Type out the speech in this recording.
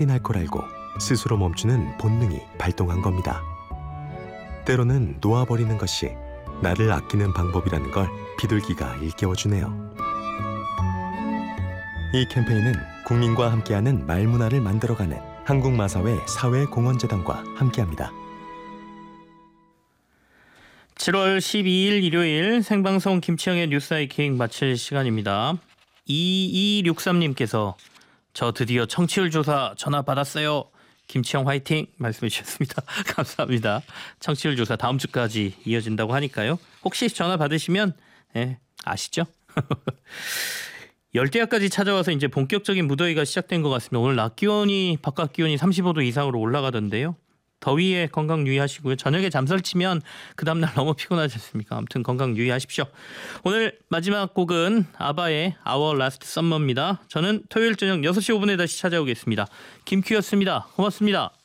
날 걸 알고 스스로 멈추는 본능이 발동한 겁니다. 때로는 놓아버리는 것이 나를 아끼는 방법이라는 걸 비둘기가 일깨워주네요. 이 캠페인은 국민과 함께하는 말문화를 만들어가는 한국마사회 사회공헌재단과 함께합니다. 7월 12일 일요일 생방송 김치영의 뉴스하이킹 마칠 시간입니다. 2263님께서 저 드디어 청취율 조사 전화 받았어요. 김치영 화이팅 말씀해 주셨습니다. 감사합니다. 청취율 조사 다음 주까지 이어진다고 하니까요. 혹시 전화 받으시면 아시죠? 열대야까지 찾아와서 이제 본격적인 무더위가 시작된 것 같습니다. 오늘 낮 기온이 바깥 기온이 35도 이상으로 올라가던데요. 더위에 건강 유의하시고요. 저녁에 잠설치면 그 다음날 너무 피곤하지 않습니까? 아무튼 건강 유의하십시오. 오늘 마지막 곡은 아바의 Our Last Summer입니다. 저는 토요일 저녁 6시 5분에 다시 찾아오겠습니다. 김큐였습니다. 고맙습니다.